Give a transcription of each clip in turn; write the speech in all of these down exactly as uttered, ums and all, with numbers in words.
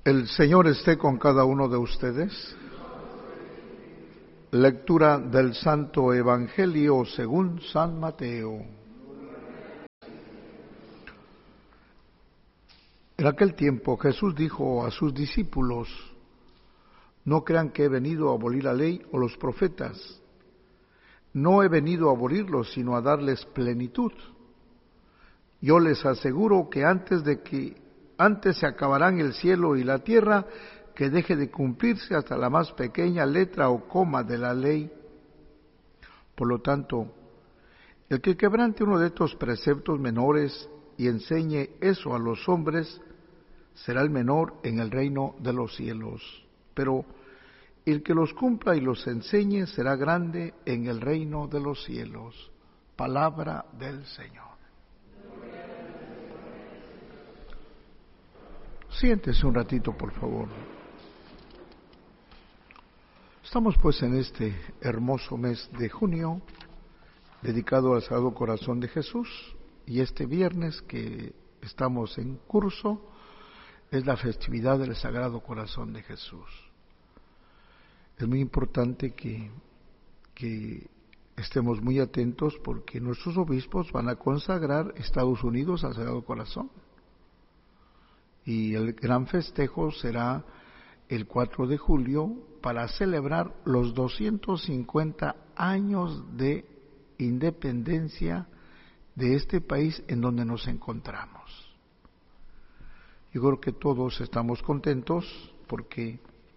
El Señor esté con cada uno de ustedes. Lectura del Santo Evangelio según San Mateo. En aquel tiempo Jesús dijo a sus discípulos: no crean que he venido a abolir la ley o los profetas. No he venido a abolirlos, sino a darles plenitud. Yo les aseguro que antes de que antes se acabarán el cielo y la tierra, que deje de cumplirse hasta la más pequeña letra o coma de la ley. Por lo tanto, el que quebrante uno de estos preceptos menores y enseñe eso a los hombres, será el menor en el reino de los cielos. Pero el que los cumpla y los enseñe será grande en el reino de los cielos. Palabra del Señor. Siéntese un ratito, por favor. Estamos pues en este hermoso mes de junio, dedicado al Sagrado Corazón de Jesús, y este viernes que estamos en curso es la festividad del Sagrado Corazón de Jesús. Es muy importante que, que estemos muy atentos porque nuestros obispos van a consagrar Estados Unidos al Sagrado Corazón. Y el gran festejo será el cuatro de julio para celebrar los doscientos cincuenta años de independencia de este país en donde nos encontramos. Yo creo que todos estamos contentos porque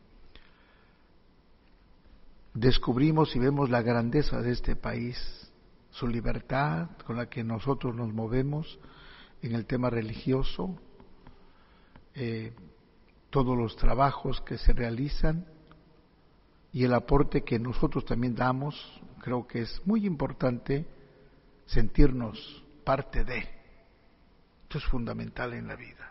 descubrimos y vemos la grandeza de este país, su libertad con la que nosotros nos movemos en el tema religioso, Eh, todos los trabajos que se realizan y el aporte que nosotros también damos. Creo que es muy importante sentirnos parte de. Esto es fundamental en la vida.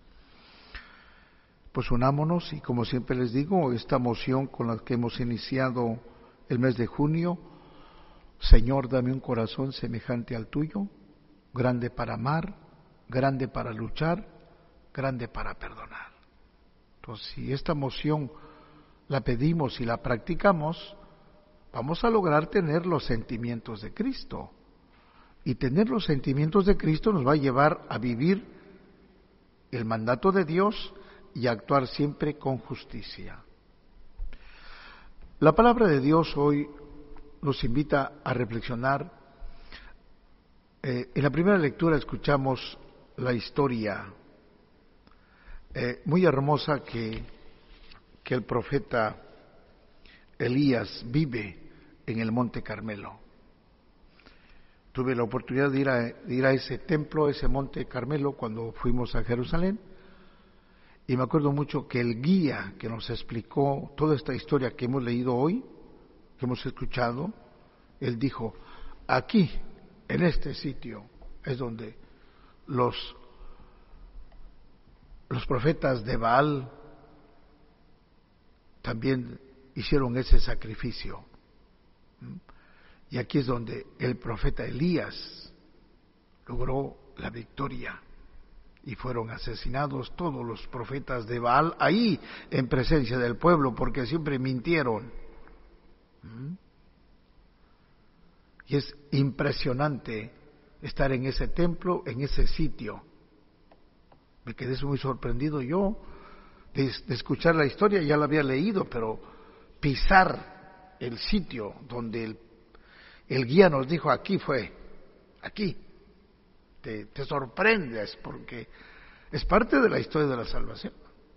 Pues unámonos y, como siempre les digo, esta moción con la que hemos iniciado el mes de junio: Señor, dame un corazón semejante al tuyo, grande para amar, grande para luchar, grande para perdonar. Entonces, si esta moción la pedimos y la practicamos, vamos a lograr tener los sentimientos de Cristo. Y tener los sentimientos de Cristo nos va a llevar a vivir el mandato de Dios y a actuar siempre con justicia. La palabra de Dios hoy nos invita a reflexionar. Eh, en la primera lectura escuchamos la historia Eh, muy hermosa que, que el profeta Elías vive en el Monte Carmelo. Tuve la oportunidad de ir a, de ir a ese templo, a ese Monte Carmelo, cuando fuimos a Jerusalén, y me acuerdo mucho que el guía que nos explicó toda esta historia que hemos leído hoy, que hemos escuchado, él dijo: aquí, en este sitio, es donde los Los profetas de Baal también hicieron ese sacrificio. Y aquí es donde el profeta Elías logró la victoria. Y fueron asesinados todos los profetas de Baal ahí en presencia del pueblo, porque siempre mintieron. Y es impresionante estar en ese templo, en ese sitio. Me quedé muy sorprendido yo de, de escuchar la historia. Ya la había leído, pero pisar el sitio donde el, el guía nos dijo: aquí fue, aquí, te, te sorprendes porque es parte de la historia de la salvación.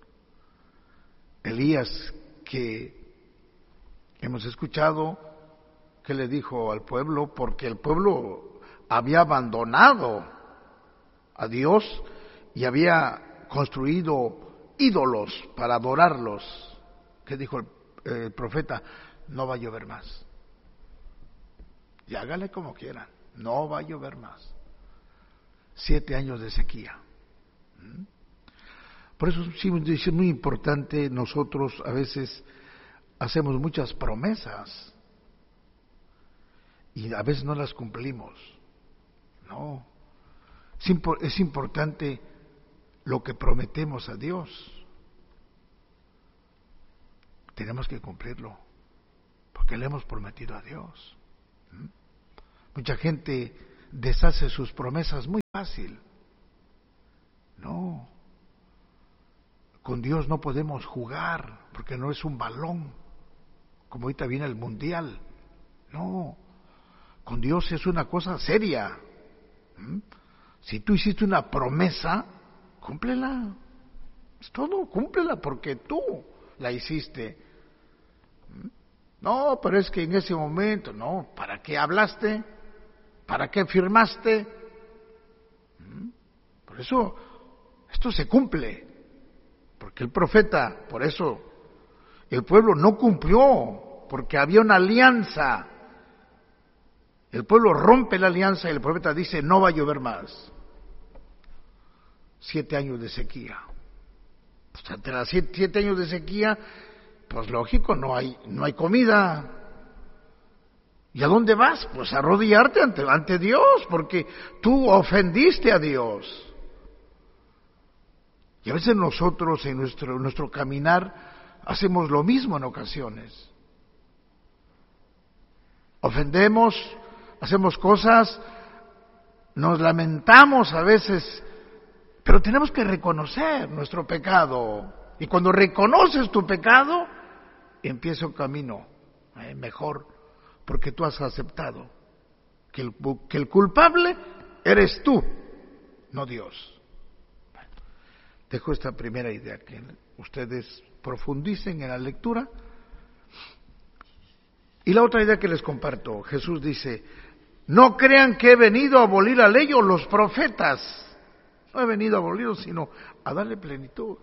Elías, que hemos escuchado que le dijo al pueblo, porque el pueblo había abandonado a Dios y había construido ídolos para adorarlos. ¿Qué dijo el, el profeta? No va a llover más. Y hágale como quieran, no va a llover más. Siete años de sequía. Por eso sí es muy importante. Nosotros a veces hacemos muchas promesas y a veces no las cumplimos. No. Es importante lo que prometemos a Dios. tenemos que cumplirlo, porque le hemos prometido a Dios. ¿Mm? Mucha gente deshace sus promesas muy fácil. No, con Dios no podemos jugar, porque no es un balón, como ahorita viene el mundial. No, con Dios es una cosa seria. ¿Mm? Si tú hiciste una promesa, cúmplela. Es todo, cúmplela porque tú la hiciste. ¿Mm? No, pero es que en ese momento, no, ¿para qué hablaste? ¿Para qué firmaste? ¿Mm? Por eso, esto se cumple. Porque el profeta, por eso, el pueblo no cumplió, porque había una alianza. El pueblo rompe la alianza y el profeta dice, no va a llover más. Siete años de sequía. Pues ante los siete, siete años de sequía, pues lógico, no hay, no hay comida. ¿Y a dónde vas? Pues a arrodillarte ante, ante Dios, porque tú ofendiste a Dios. Y a veces nosotros en nuestro, nuestro caminar hacemos lo mismo en ocasiones. Ofendemos, hacemos cosas, nos lamentamos a veces, pero tenemos que reconocer nuestro pecado. Y cuando reconoces tu pecado, empieza un camino eh, mejor, porque tú has aceptado que el, que el culpable eres tú, no Dios. Bueno, dejo esta primera idea, que ustedes profundicen en la lectura. Y la otra idea que les comparto, Jesús dice, no crean que he venido a abolir la ley o los profetas. No he venido a abolirlos, sino a darle plenitud.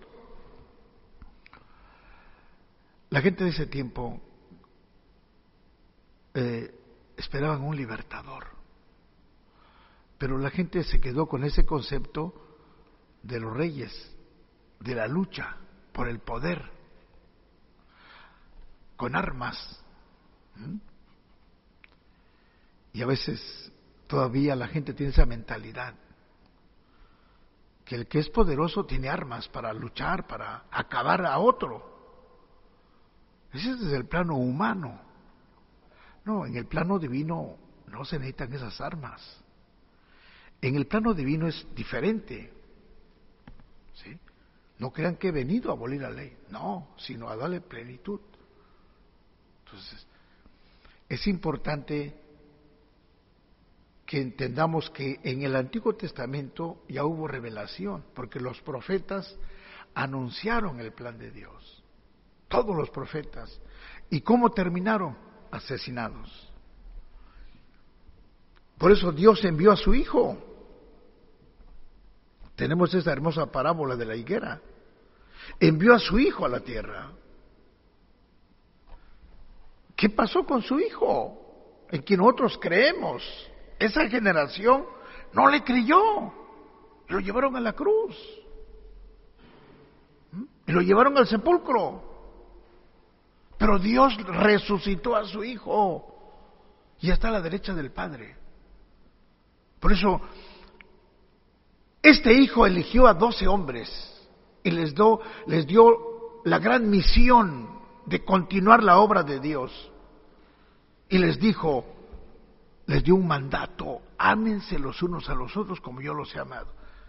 La gente de ese tiempo eh, esperaban un libertador, pero la gente se quedó con ese concepto de los reyes, de la lucha por el poder, con armas. ¿Mm? Y a veces todavía la gente tiene esa mentalidad, que el que es poderoso tiene armas para luchar, para acabar a otro. Ese es desde el plano humano. No, en el plano divino no se necesitan esas armas. En el plano divino es diferente. ¿Sí? No crean que he venido a abolir la ley, no, sino a darle plenitud. Entonces, es importante que entendamos que en el Antiguo Testamento ya hubo revelación, porque los profetas anunciaron el plan de Dios. Todos los profetas. ¿Y cómo terminaron? Asesinados. Por eso Dios envió a su Hijo. Tenemos esa hermosa parábola de la higuera. Envió a su Hijo a la tierra. ¿Qué pasó con su Hijo? En quien nosotros creemos. Esa generación no le creyó. Lo llevaron a la cruz. ¿Mm? Y lo llevaron al sepulcro. Pero Dios resucitó a su Hijo y está a la derecha del Padre. Por eso, este Hijo eligió a doce hombres y les, do, les dio la gran misión de continuar la obra de Dios. Y les dijo, les dio un mandato, ámense los unos a los otros como yo los he amado.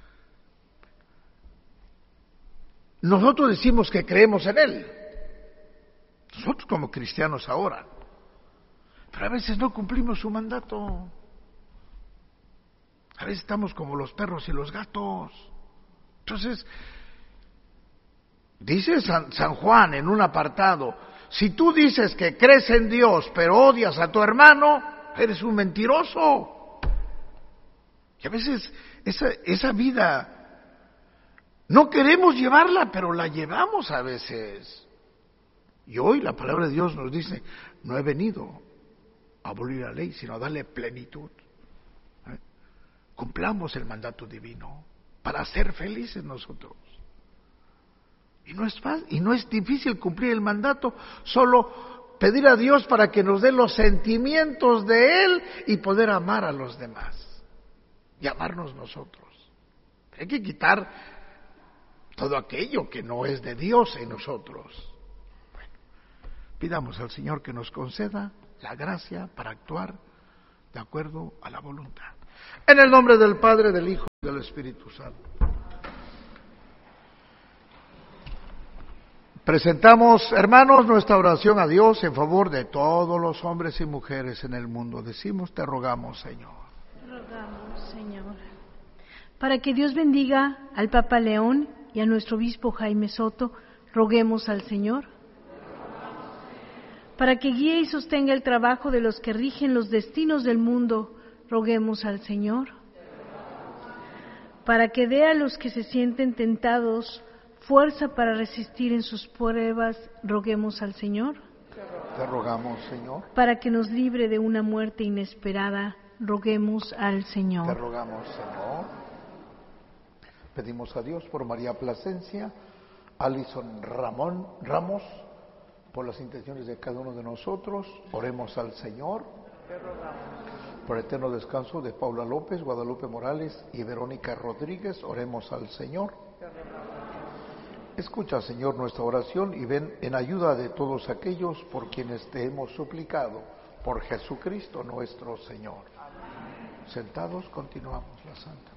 Nosotros decimos que creemos en Él. Nosotros como cristianos ahora, pero a veces no cumplimos su mandato. A veces estamos como los perros y los gatos. Entonces, dice San, San Juan en un apartado, si tú dices que crees en Dios pero odias a tu hermano, eres un mentiroso. Y a veces esa, esa vida no queremos llevarla, pero la llevamos a veces. Y hoy la palabra de Dios nos dice, no he venido a abolir la ley, sino a darle plenitud. ¿Eh? Cumplamos el mandato divino para ser felices nosotros. Y no es fácil, y no es difícil cumplir el mandato, solo pedir a Dios para que nos dé los sentimientos de Él y poder amar a los demás. Y amarnos nosotros. Hay que quitar todo aquello que no es de Dios en nosotros. Pidamos al Señor que nos conceda la gracia para actuar de acuerdo a la voluntad. En el nombre del Padre, del Hijo y del Espíritu Santo. Presentamos, hermanos, nuestra oración a Dios en favor de todos los hombres y mujeres en el mundo. Decimos, te rogamos, Señor. Te rogamos, Señor, para que Dios bendiga al Papa León y a nuestro obispo Jaime Soto, roguemos al Señor. Para que guíe y sostenga el trabajo de los que rigen los destinos del mundo, roguemos al Señor. Para que dé a los que se sienten tentados fuerza para resistir en sus pruebas, roguemos al Señor. Te rogamos, Señor. Para que nos libre de una muerte inesperada, roguemos al Señor. Te rogamos, Señor. Pedimos a Dios por María Plasencia, Alison Ramón Ramos, por las intenciones de cada uno de nosotros. Oremos al Señor. Te rogamos. Por el eterno descanso de Paula López, Guadalupe Morales y Verónica Rodríguez, oremos al Señor. Te rogamos. Escucha, Señor, nuestra oración y ven en ayuda de todos aquellos por quienes te hemos suplicado, por Jesucristo nuestro Señor. Amén. Sentados, continuamos la Santa